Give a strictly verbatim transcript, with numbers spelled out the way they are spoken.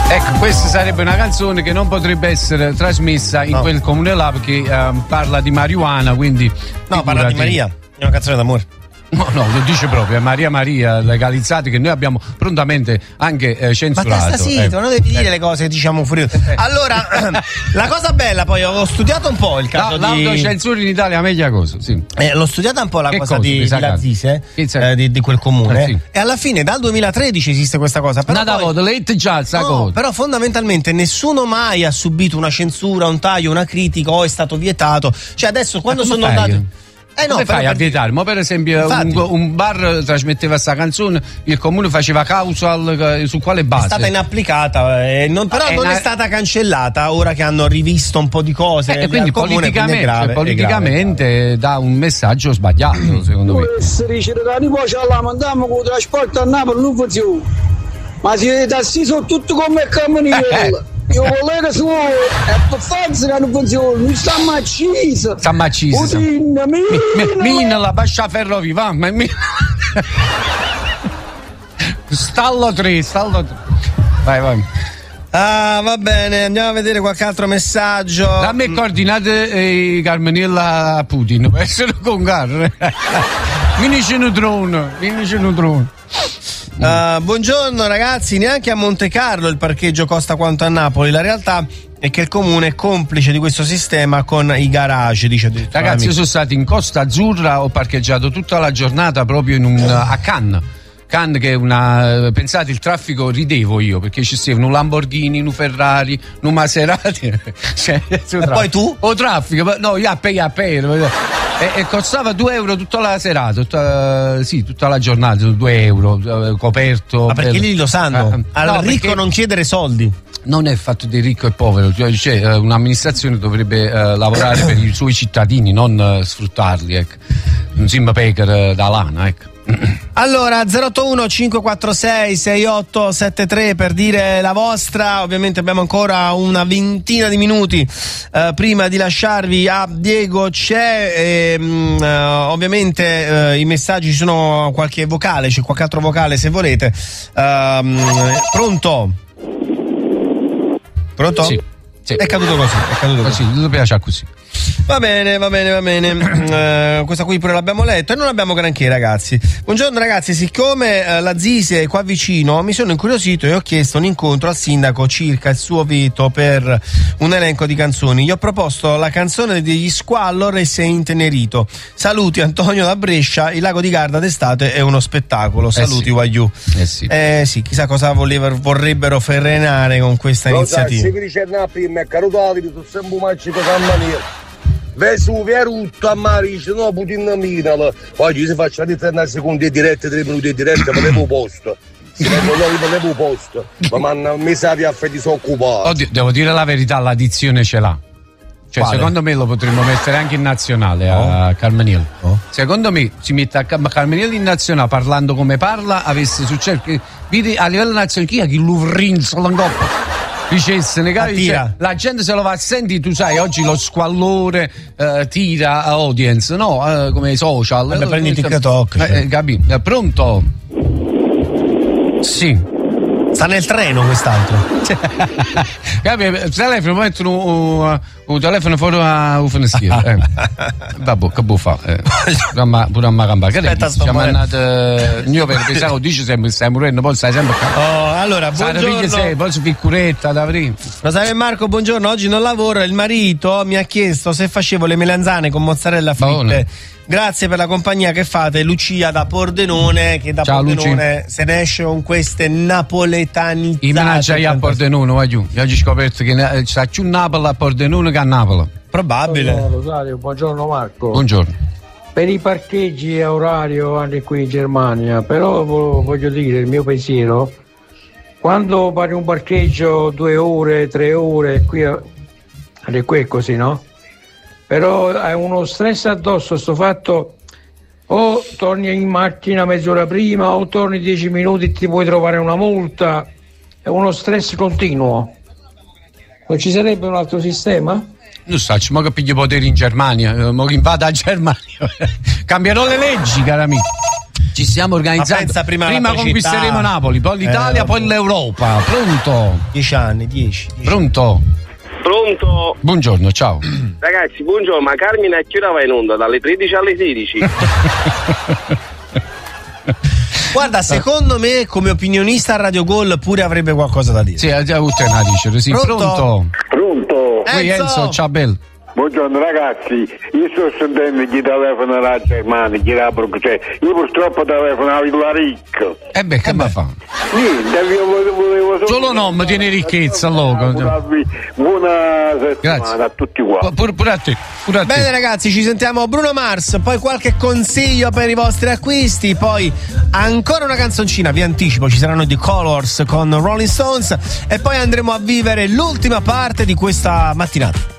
Ecco, questa sarebbe una canzone che non potrebbe essere trasmessa in no. quel comune là perché um, parla di marijuana, quindi... No, figurati. Parla di Maria, è una canzone d'amore. No, no, lo dice proprio, Maria Maria, legalizzati, che noi abbiamo prontamente anche eh, censurato. Ma sta zitto, eh. non devi dire eh. le cose che diciamo fuori. Allora, la cosa bella, poi ho studiato un po' il caso no, di... l'autocensura in Italia è meglio cosa, sì. Eh, l'ho studiata un po' la che cosa, cosa di, di Lazise, eh, di, di quel comune, eh, sì. E alla fine dal duemilatredici esiste questa cosa. Però Nada poi... volete già, sa no, cosa. però fondamentalmente nessuno mai ha subito una censura, un taglio, una critica o è stato vietato. Cioè adesso quando sono andati... Eh no, come fai per... a vietare? Ma per esempio un, un bar trasmetteva sta canzone, il comune faceva causal, su quale base? È stata inapplicata, eh, non, però eh, non na... è stata cancellata ora che hanno rivisto un po' di cose. E eh, quindi comune, politicamente, quindi grave, politicamente grave. dà un messaggio sbagliato, secondo me. Se dice che poi la mandiamo con il trasporto a Napoli non funziona, ma si tassi sono tutto come camminare. Io volevo su è per forza che non funziona, non sta macisa. Sta macisa. Mina, mina. Mina la bascia ferrovia, va, ma mina. Stallo tre, stallo tre. Vai, vai. Ah, va bene, andiamo a vedere qualche altro messaggio. Dammi coordinate eh, Carmenilla a Putin, per essere con Gar. Minici un drone, minici un drone. Uh, buongiorno ragazzi, neanche a Monte Carlo il parcheggio costa quanto a Napoli. La realtà è che il comune è complice di questo sistema con i garage, dice. Ragazzi, io sono stato in Costa Azzurra, ho parcheggiato tutta la giornata proprio in un, a Cannes. Cannes che è una, pensate, il traffico ridevo io perché ci stavano un Lamborghini, un Ferrari, un Maserati. Cioè, e poi tu? O traffico, no, io a pay a pay. E, e costava due euro tutta la serata, tutta, sì, tutta la giornata, due euro, coperto. Ma perché lì lo sanno? Eh, Al no, ricco non chiedere soldi. Non è fatto di ricco e povero, cioè un'amministrazione dovrebbe uh, lavorare per i suoi cittadini, non uh, sfruttarli, ecco. Non sembra Pecker da lana, ecco. Allora zero otto uno cinque quattro sei sei otto sette tre per dire la vostra. Ovviamente abbiamo ancora una ventina di minuti eh, prima di lasciarvi a Diego C'è e, mh, eh, ovviamente eh, i messaggi, ci sono qualche vocale, c'è qualche altro vocale se volete. Um, pronto? Pronto? Sì, sì. È caduto così, è caduto così, così. Lo piace così. Va bene, va bene, va bene. uh, questa qui pure l'abbiamo letto e non abbiamo granché, ragazzi. Buongiorno ragazzi, siccome uh, la Zise è qua vicino, mi sono incuriosito e ho chiesto un incontro al sindaco circa il suo veto per un elenco di canzoni. Gli ho proposto la canzone degli Squallor e Sei intenerito. Saluti Antonio da Brescia, il lago di Garda d'estate è uno spettacolo. Saluti, eh sì. Wagyu. Eh sì. Eh sì, chissà cosa voleva, vorrebbero frenare con questa Lo iniziativa. Sai, se mi dice una prima, carotati, tu sempre un magico cammaniere. Vesuvio è rutto a mare, dice no, Putin minala. Poi ci si faccia di trenta secondi di diretta, tre minuti di diretta, ma levo posto. Se ne voglio levo posto. Ma mi sa di affetti disoccupati. Oddio, devo dire la verità, l'addizione ce l'ha. Cioè, Quale? Secondo me lo potremmo mettere anche in nazionale oh. a Carmenil. Oh. Secondo me si mette a Carmenil in nazionale parlando come parla, avesse successo. Vedi a livello nazionale chi è che l'Uvrin Solangoppa? Dicesse, dice, la gente se lo va a sentire, tu sai, oggi lo squallore eh, tira a audience, no? Eh, come social. Vabbè, prendi TikTok. Eh, eh, capì? Eh, pronto? Sì. Sta nel treno quest'altro. Capi? Il telefono, mettono un, un, un telefono fuori a un finestrino. Eh. Vabbè, che può fare? Eh. Pure a Macamba. Che aspetta, sto siamo andati. Io per pensare, dice sempre, stai morendo, poi stai sempre a oh, allora, buongiorno. Sei, poi su picculetta, da aprire. Rosario e Marco, buongiorno. Oggi non lavoro. Il marito mi ha chiesto se facevo le melanzane con mozzarella fritte. Buone. Grazie per la compagnia che fate, Lucia da Pordenone, che da Ciao, Pordenone Luci. Se ne esce con queste napoletanizzate. I managgi a Pordenone, voglio. Io oggi ho scoperto che c'è più Napoli a Pordenone che a Napoli. Probabile. Buongiorno Rosario, buongiorno Marco. Buongiorno. Per i parcheggi a orario anche qui in Germania, però voglio dire il mio pensiero, quando pari un parcheggio due ore, tre ore, qui è qui è così, no? Però hai uno stress addosso sto fatto, o torni in macchina mezz'ora prima o torni dieci minuti e ti puoi trovare una multa, è uno stress continuo. Non ci sarebbe un altro sistema? Non so, ma che pigli poteri in Germania, ma che invada a Germania. Cambierò le leggi, caro amico. Ci stiamo organizzando. Prima, prima conquisteremo Napoli, poi l'Italia, eh, poi l'Europa. Pronto? Dieci anni, dieci. dieci. Pronto? Pronto? Buongiorno, ciao. Ragazzi, buongiorno, ma Carmine a che ora va in onda? Dalle tredici alle sedici? Guarda, secondo me come opinionista a Radio Gol pure avrebbe qualcosa da dire. Sì, ha già avuto una dice, sì. Pronto? Pronto? Pronto? Enzo. Enzo, ciao bello. Buongiorno ragazzi, io sto sentendo chi telefona alla Germania, chi la cioè, io purtroppo telefono a Villaric. E eh beh, che eh mi fa? Niente, io volevo, volevo solo... Solo nome tiene ricchezza, allora. Buona settimana. Grazie. A tutti quanti. Pure, pure a te, pure a te. Bene ragazzi, ci sentiamo Bruno Mars, poi qualche consiglio per i vostri acquisti, poi ancora una canzoncina, vi anticipo, ci saranno The Colors con Rolling Stones e poi andremo a vivere l'ultima parte di questa mattinata.